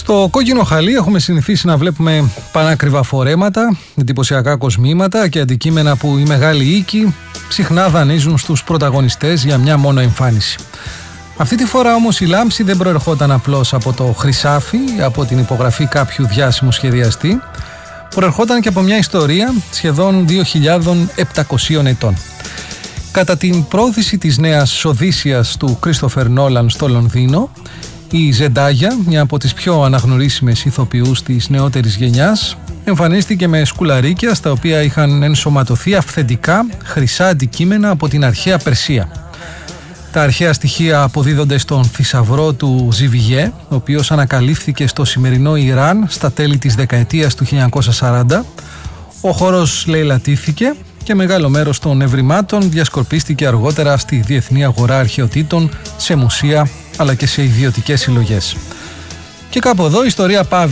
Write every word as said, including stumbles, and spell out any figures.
Στο κόκκινο χαλί έχουμε συνηθίσει να βλέπουμε πανάκριβα φορέματα, εντυπωσιακά κοσμήματα και αντικείμενα που οι μεγάλοι οίκοι συχνά δανείζουν στους πρωταγωνιστές για μια μόνο εμφάνιση. Αυτή τη φορά όμως η λάμψη δεν προερχόταν απλώς από το χρυσάφι, από την υπογραφή κάποιου διάσημου σχεδιαστή, προερχόταν και από μια ιστορία σχεδόν δύο χιλιάδες επτακόσιων ετών. Κατά την πρόθεση της νέας Οδύσσειας του Κρίστοφερ Νόλαν στο Λονδίνο, η Ζεντάγια, μια από τις πιο αναγνωρίσιμες ηθοποιούς της νεότερης γενιάς, εμφανίστηκε με σκουλαρίκια στα οποία είχαν ενσωματωθεί αυθεντικά χρυσά αντικείμενα από την αρχαία Περσία. Τα αρχαία στοιχεία αποδίδονται στον θησαυρό του Ζιβιγέ, ο οποίος ανακαλύφθηκε στο σημερινό Ιράν στα τέλη της δεκαετίας του χίλια εννιακόσια σαράντα. Ο χώρος λαιλατήθηκε και μεγάλο μέρος των ευρημάτων διασκορπίστηκε αργότερα στη διεθνή αγορά αρχαιοτήτων, σε μουσεία αλλά και σε ιδιωτικές συλλογές. Και κάπου εδώ η ιστορία πάβει